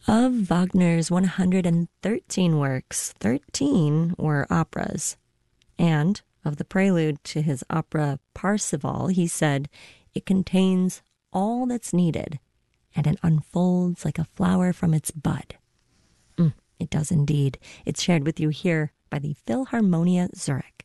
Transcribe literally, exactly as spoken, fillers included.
Of Wagner's one hundred thirteen works, thirteen were operas. And of the prelude to his opera Parsifal, he said, "It contains all that's needed, and it unfolds like a flower from its bud." Mm, it does indeed. It's shared with you here by the Philharmonia Zurich.